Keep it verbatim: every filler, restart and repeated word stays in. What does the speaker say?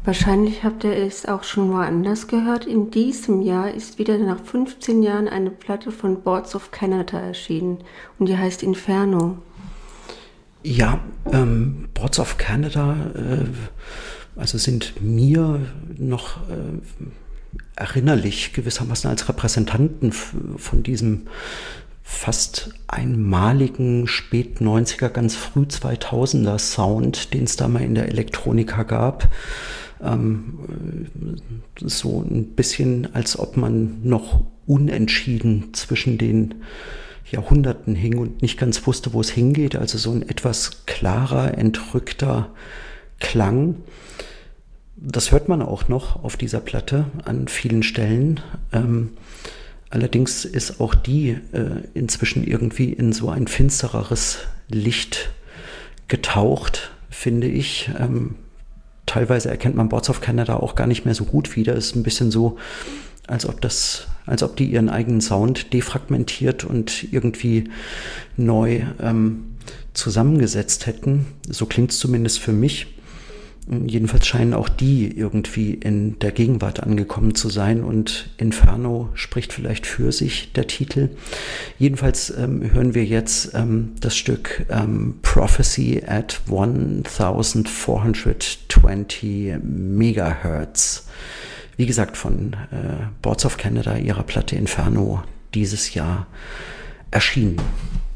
Wahrscheinlich habt ihr es auch schon woanders gehört. In diesem Jahr ist wieder nach fünfzehn Jahren eine Platte von Boards of Canada erschienen und die heißt Inferno. Ja, ähm, Boards of Canada, äh, also sind mir noch äh, erinnerlich gewissermaßen als Repräsentanten f- von diesem fast einmaligen Spät-neunziger, ganz früh zweitausender Sound, den es da mal in der Elektronika gab. Ähm, so ein bisschen, als ob man noch unentschieden zwischen den Jahrhunderten hing und nicht ganz wusste, wo es hingeht. Also so ein etwas klarer, entrückter Klang. Das hört man auch noch auf dieser Platte an vielen Stellen. Ähm, allerdings ist auch die äh, inzwischen irgendwie in so ein finstereres Licht getaucht, finde ich. Ähm, teilweise erkennt man Boards of Canada auch gar nicht mehr so gut wieder. Es ist ein bisschen so, als ob das, als ob die ihren eigenen Sound defragmentiert und irgendwie neu ähm, zusammengesetzt hätten. So klingt es zumindest für mich. Jedenfalls scheinen auch die irgendwie in der Gegenwart angekommen zu sein und Inferno spricht vielleicht für sich, der Titel. Jedenfalls ähm, hören wir jetzt ähm, das Stück ähm, Prophecy at vierzehnhundertzwanzig Megahertz. Wie gesagt, von äh, Boards of Canada, ihrer Platte Inferno, dieses Jahr erschienen.